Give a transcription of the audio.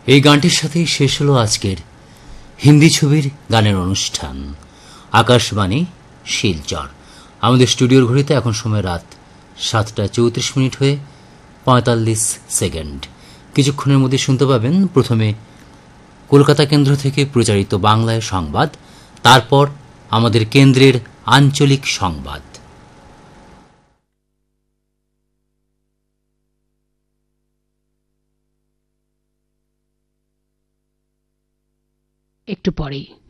এই গানটির সাথেই শেষ হলো আজকের হিন্দি ছবির গানের অনুষ্ঠান আকাশবাণী শিলচর। আমাদের স্টুডিওর ঘড়িতে এখন সময় রাত 7:34 হয়ে 45 সেকেন্ড। কিছুক্ষণের মধ্যে শুনতে পাবেন প্রথমে কলকাতা কেন্দ্র থেকে প্রচারিত বাংলায় সংবাদ, তারপর আমাদের কেন্দ্রের আঞ্চলিক সংবাদ। একটু পরেই